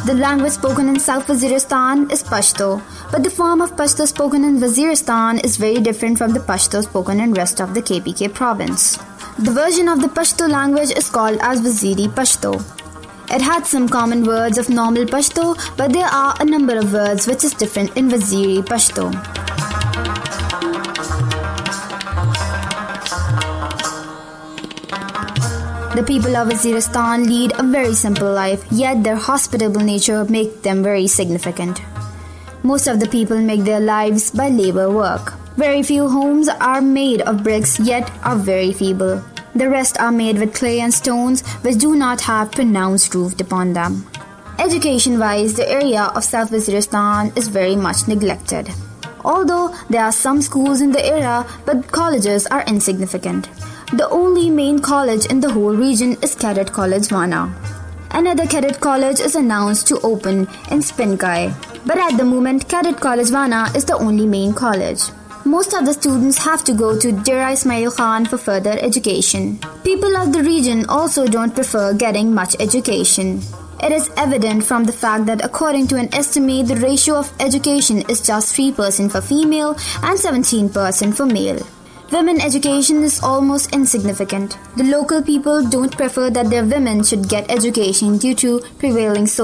The language spoken in South Waziristan is Pashto, but the form of Pashto spoken in Waziristan is very different from the Pashto spoken in rest of the KPK province. The version of the Pashto language is called as Waziri Pashto. It had some common words of normal Pashto, but there are a number of words which is different in Waziri Pashto. The people of Waziristan lead a very simple life, yet their hospitable nature makes them very significant. Most of the people make their lives by labor work. Very few homes are made of bricks, yet are very feeble. The rest are made with clay and stones which do not have pronounced roof upon them. Education-wise, the area of South Waziristan is very much neglected. Although there are some schools in the area, but colleges are insignificant. The only main college in the whole region is Cadet College Wana. Another cadet college is announced to open in Spinkai, but at the moment Cadet College Wana is the only main college. Most of the students have to go to Dera Ismail Khan for further education. People of the region also don't prefer getting much education. It is evident from the fact that according to an estimate, the ratio of education is just 3% for female and 17% for male. Women education is almost insignificant. The local people don't prefer that their women should get education due to prevailing social